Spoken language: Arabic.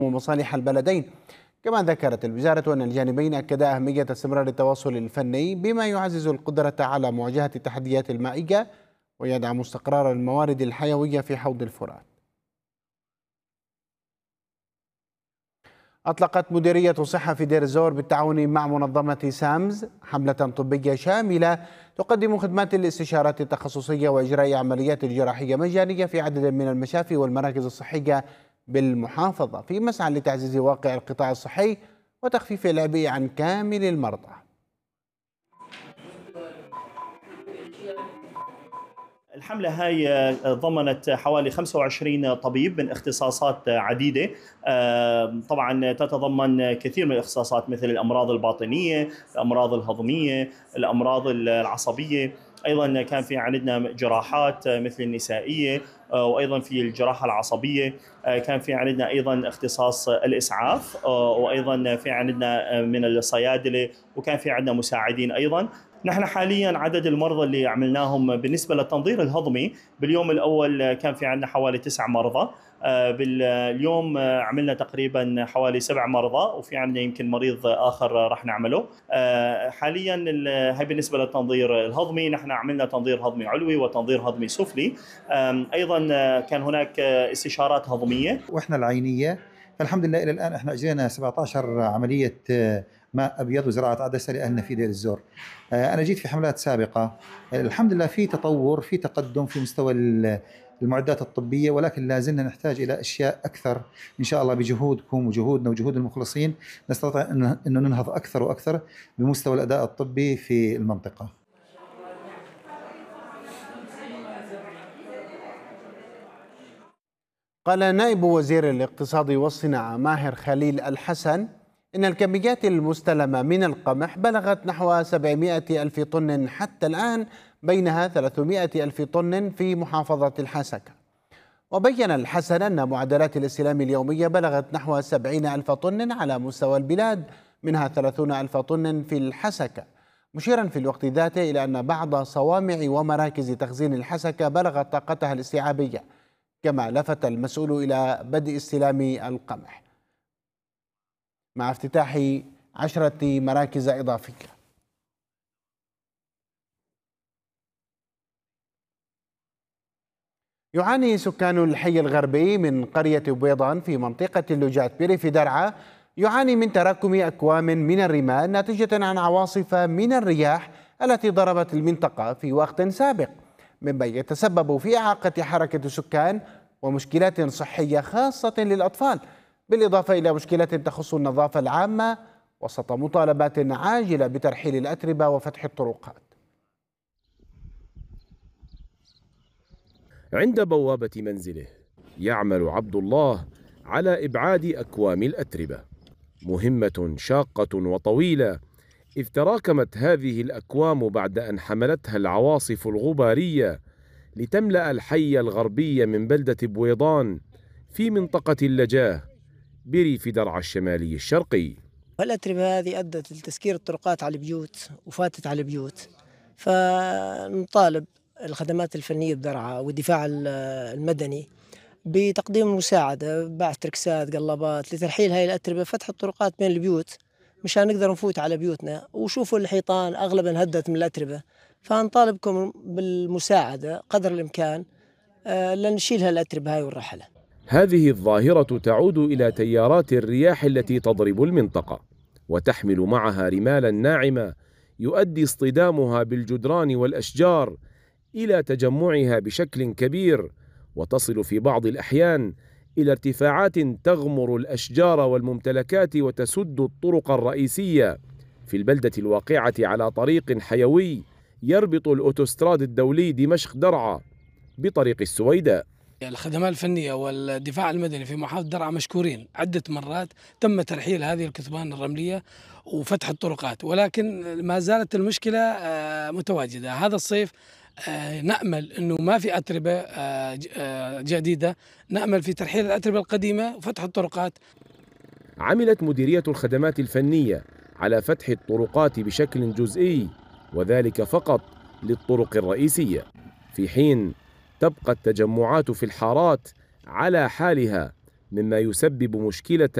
ومصالح البلدين. كما ذكرت الوزارة أن الجانبين أكدا أهمية استمرار التواصل الفني بما يعزز القدرة على مواجهة التحديات المائية ويدعم استقرار الموارد الحيوية في حوض الفرات. أطلقت مديرية الصحة في دير الزور بالتعاون مع منظمة سامز حملة طبية شاملة تقدم خدمات الاستشارات التخصصية وإجراء عمليات جراحية مجانية في عدد من المشافي والمراكز الصحية بالمحافظة في مسعى لتعزيز واقع القطاع الصحي وتخفيف العبء عن كامل المرضى. الحملة هاي ضمنت حوالي 25 طبيب من اختصاصات عديدة، طبعا تتضمن كثير من الاختصاصات مثل الأمراض الباطنية، الأمراض الهضمية، الأمراض العصبية. أيضا كان في عندنا جراحات مثل النسائية، وأيضا في الجراحة العصبية كان في عندنا أيضا اختصاص الإسعاف، وأيضا في عندنا من الصيادلة، وكان في عندنا مساعدين أيضا. نحن حاليا عدد المرضى اللي عملناهم بالنسبة للتنظير الهضمي باليوم الأول كان في عندنا حوالي 9 مرضى، باليوم عملنا تقريبا حوالي 7 مرضى، وفي عندنا يمكن مريض آخر راح نعمله. حاليا هي بالنسبة للتنظير الهضمي، نحن عملنا تنظير هضمي علوي وتنظير هضمي سفلي. أيضا كان هناك استشارات هضمية وإحنا العينية. فالحمد لله إلى الآن إحنا أجرينا 17 عملية ماء أبيض وزراعة عدسة لأهلنا في دير الزور. أنا جيت في حملات سابقة، الحمد لله في تطور، في تقدم في مستوى المعدات الطبية، ولكن لازلنا نحتاج إلى أشياء أكثر. إن شاء الله بجهودكم وجهودنا وجهود المخلصين نستطيع أن ننهض أكثر وأكثر بمستوى الأداء الطبي في المنطقة. قال نائب وزير الاقتصاد والصناعة ماهر خليل الحسن إن الكميات المستلمة من القمح بلغت نحو 700 ألف طن حتى الآن، بينها 300 ألف طن في محافظة الحسكة. وبين الحسن أن معدلات الاستلام اليومية بلغت نحو 70 ألف طن على مستوى البلاد، منها 30 ألف طن في الحسكة، مشيرا في الوقت ذاته إلى أن بعض صوامع ومراكز تخزين الحسكة بلغت طاقتها الاستيعابية. كما لفت المسؤول إلى بدء استلام القمح مع افتتاح 10 مراكز إضافية. يعاني سكان الحي الغربي من قرية بيضان في منطقة اللوجات بريف درعا من تراكم أكوام من الرمال ناتجة عن عواصف من الرياح التي ضربت المنطقة في وقت سابق، مما يتسبب في إعاقة حركة السكان ومشكلات صحية خاصة للأطفال، بالإضافة إلى مشكلات تخص النظافة العامة، وسط مطالبات عاجلة بترحيل الأتربة وفتح الطرقات. عند بوابة منزله يعمل عبد الله على إبعاد أكوام الأتربة، مهمة شاقة وطويلة، إذ تراكمت هذه الأكوام بعد أن حملتها العواصف الغبارية لتملأ الحي الغربي من بلدة بويضان في منطقة اللجاه بريف درعا الشمالي الشرقي. الأتربة هذه أدت لتسكير الطرقات على البيوت وفاتت على البيوت، فنطالب الخدمات الفنية بدرعا والدفاع المدني بتقديم مساعدة، بعث تركسات قلبات لترحيل هاي الأتربة، فتح الطرقات بين البيوت مشان نقدر نفوت على بيوتنا. وشوفوا الحيطان أغلبها انهدت من الأتربة، فنطالبكم بالمساعدة قدر الإمكان لنشيل هالأتربة هاي ونرحلها. هذه الظاهرة تعود إلى تيارات الرياح التي تضرب المنطقة وتحمل معها رمالا ناعمة يؤدي اصطدامها بالجدران والأشجار إلى تجمعها بشكل كبير، وتصل في بعض الأحيان إلى ارتفاعات تغمر الأشجار والممتلكات وتسد الطرق الرئيسية في البلدة الواقعة على طريق حيوي يربط الأوتوستراد الدولي دمشق درعا بطريق السويداء. الخدمات الفنية والدفاع المدني في محافظة درعا مشكورين، عدة مرات تم ترحيل هذه الكثبان الرملية وفتح الطرقات، ولكن ما زالت المشكلة متواجدة. هذا الصيف نأمل أنه ما في أتربة جديدة، نأمل في ترحيل الأتربة القديمة وفتح الطرقات. عملت مديرية الخدمات الفنية على فتح الطرقات بشكل جزئي، وذلك فقط للطرق الرئيسية، في حين تبقى التجمعات في الحارات على حالها مما يسبب مشكلة